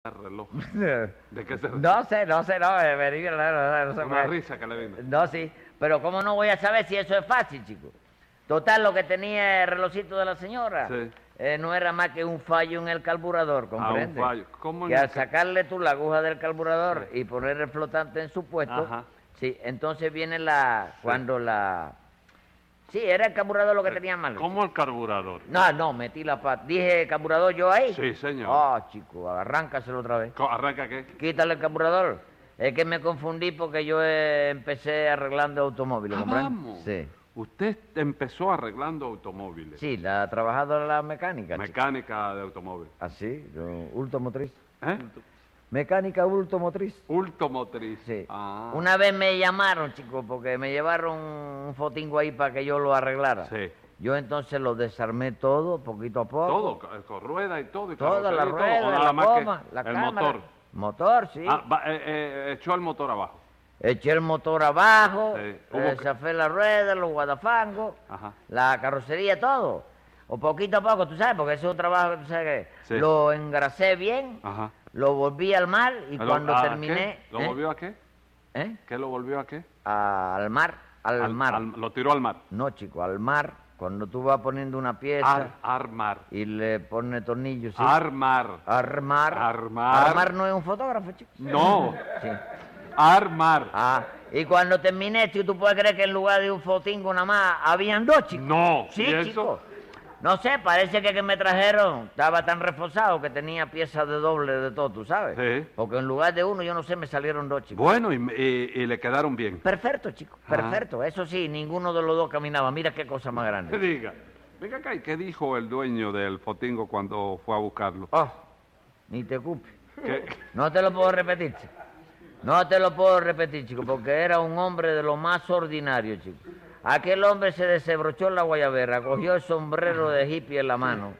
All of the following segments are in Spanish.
el reloj. ¿De qué se ríe? No sé, no, no sé. Una risa que le vino. No, sí, pero ¿cómo no voy a saber si eso es fácil, chico? Total, lo que tenía el relojito de la señora Sí. no era más que un fallo en el carburador, ¿comprende? un fallo. ¿Cómo Que en al el sacarle tú la aguja del carburador y poner el flotante en su puesto, Ajá. sí, entonces viene cuando la... Sí, era el carburador lo que tenía mal. ¿Cómo el carburador? No, metí la pata. Dije carburador yo ahí. Sí, señor. Ah, chico, arráncaselo otra vez. ¿Arranca qué? Quítale el carburador. Es que me confundí porque yo empecé arreglando automóviles, ¿comprende? Vamos. Sí. Usted empezó arreglando automóviles. Sí, la trabajadora de la mecánica. chico. Mecánica de automóviles. Así, ultomotriz. ¿Eh? Mecánica ultomotriz. Ultomotriz. Sí. Ah. Una vez me llamaron, chicos, porque me llevaron un fotingo ahí para que yo lo arreglara. Sí. Yo entonces lo desarmé todo, poquito a poco. Todo, con rueda y todo. Y Toda la carrocería y todo, rueda, o la nada más que goma, la el cámara. motor. Motor, sí. Echó el motor abajo. Eché el motor abajo, Sí, hubo que- zafé la rueda, los guardafangos, Ajá. la carrocería, todo. O poquito a poco, tú sabes, porque eso es un trabajo que tú sabes que Sí. lo engrasé bien, Ajá. lo volví al mar y cuando ¿A terminé... qué? ¿Lo volvió a qué? ¿Eh? ¿Qué lo volvió a qué? Al mar, al mar. Lo tiró al mar. No, chico, al mar, cuando tú vas poniendo una pieza Armar. y le pones tornillos, ¿sí? Armar. Armar. Armar. Armar no es un fotógrafo, chico. No. Sí. Armar. Ah, y cuando terminé, chico, tú puedes creer que en lugar de un fotingo nada más, habían dos, chicos. No. Sí, ¿Y eso? chico. No sé, parece que me trajeron estaba tan reforzado que tenía piezas de doble de todo, ¿tú sabes? Sí. Porque en lugar de uno, yo no sé, me salieron dos, chicos. Bueno, y le quedaron bien. Perfecto, chico, Ah. perfecto. Eso sí, ninguno de los dos caminaba. Mira qué cosa más ¿Qué grande. diga? Venga acá, ¿y qué dijo el dueño del fotingo cuando fue a buscarlo? Oh, ni te ocupes. ¿Qué? No te lo puedo repetir, chico. No te lo puedo repetir, chico, porque era un hombre de lo más ordinario, chico. Aquel hombre se desbrochó la guayabera, cogió el sombrero de hippie en la mano.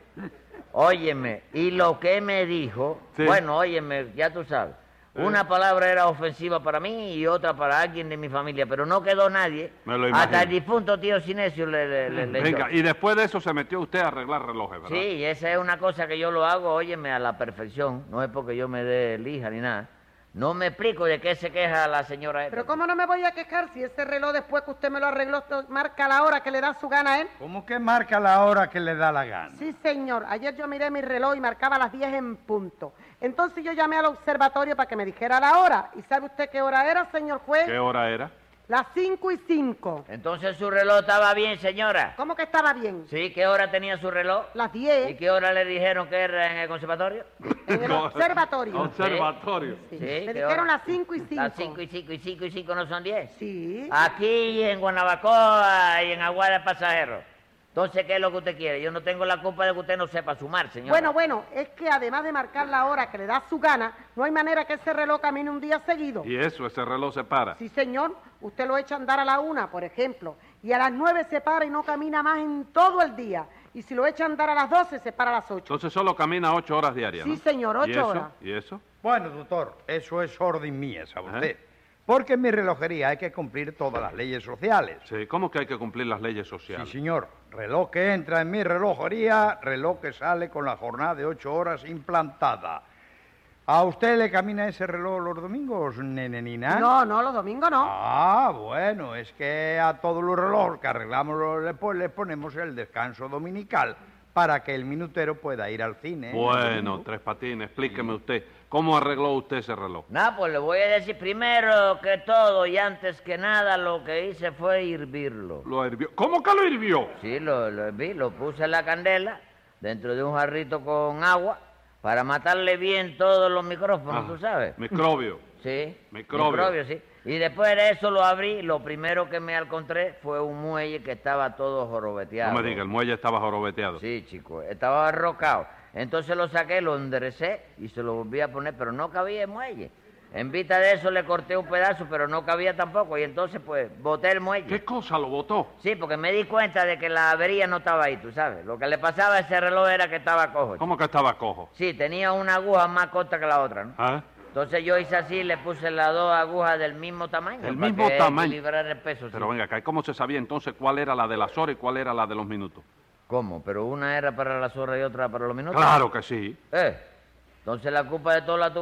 Óyeme, y lo que me dijo, Sí. bueno, óyeme, ya tú sabes. Una palabra era ofensiva para mí y otra para alguien de mi familia, pero no quedó nadie. Me lo Hasta imagino. el difunto tío Sinesio le Venga, echó. y después de eso se metió usted a arreglar relojes, ¿verdad? Sí, esa es una cosa que yo lo hago, óyeme, a la perfección. No es porque yo me dé lija ni nada. No me explico de qué se queja la señora esta. Pero ¿cómo no me voy a quejar si ese reloj después que usted me lo arregló marca la hora que le da su gana a él? ¿Cómo que marca la hora que le da la gana? Sí, señor. Ayer yo miré mi reloj y marcaba las 10 en punto. Entonces yo llamé al observatorio para que me dijera la hora. ¿Y sabe usted qué hora era, señor juez? ¿Qué hora era? Las 5:05. Entonces su reloj estaba bien, señora. ¿Cómo que estaba bien? Sí, ¿qué hora tenía su reloj? Las ¿Y 10 qué hora le dijeron que era en el conservatorio? en el observatorio. Observatorio. Sí. Sí, Me ¿qué dijeron hora? las 5:05. Las 5 y 5 y 5 y 5 no son 10. Sí. Aquí en Guanabacoa y en Aguada de Pasajeros. Entonces, ¿qué es lo que usted quiere? Yo no tengo la culpa de que usted no sepa sumar, señora. Bueno, es que además de marcar la hora que le da su gana, no hay manera que ese reloj camine un día seguido. Y eso, ese reloj se para. Sí, señor, usted lo echa a andar a la 1, por ejemplo, y a las 9 se para y no camina más en todo el día. Y si lo echa a andar a las 12, se para a las 8. Entonces solo camina 8 horas diarias, Sí, ¿no? señor, ¿Y 8 eso? horas. ¿Y eso? Bueno, doctor, eso es orden mía, ¿sabe usted? Porque en mi relojería hay que cumplir todas las leyes sociales. Sí, ¿cómo que hay que cumplir las leyes Sí, sociales? señor. Reloj que entra en mi relojería, reloj que sale con la jornada de 8 horas implantada. ¿A usted le camina ese reloj los domingos, nenenina? No, los domingos no. Ah, bueno, es que a todos los relojes que arreglamos le ponemos el descanso dominical para que el minutero pueda ir al cine. Bueno, Tres Patines, explíqueme usted, ¿cómo arregló usted ese reloj? Nada, pues le voy a decir primero que todo y antes que nada lo que hice fue hervirlo. Lo hirvió. ¿Cómo que lo hirvió? Sí, lo herví, lo puse en la candela dentro de un jarrito con agua para matarle bien todos los micrófonos, Ah, ¿tú sabes? Microbio. Sí. Microbio. Sí. Y después de eso lo abrí y lo primero que me encontré fue un muelle que estaba todo jorobeteado. No me diga, el muelle estaba jorobeteado. Sí, chico, estaba arrocado. Entonces lo saqué, lo enderecé y se lo volví a poner, pero no cabía el muelle. En vista de eso le corté un pedazo, pero no cabía tampoco. Y entonces, pues, boté el muelle. ¿Qué cosa lo botó? Sí, porque me di cuenta de que la avería no estaba ahí, tú sabes. Lo que le pasaba a ese reloj era que estaba cojo. chico. ¿Cómo que estaba cojo? Sí, tenía una aguja más corta que la otra, ¿no? ¿Ah? Entonces yo hice así, le puse las dos agujas del mismo tamaño. Del para mismo que tamaño. equilibrar el peso. Pero sí. venga acá, ¿y cómo se sabía entonces cuál era la de las horas y cuál era la de los minutos? ¿Cómo? ¿Pero una era para las horas y otra para los minutos? Claro que sí. Entonces la culpa de todo la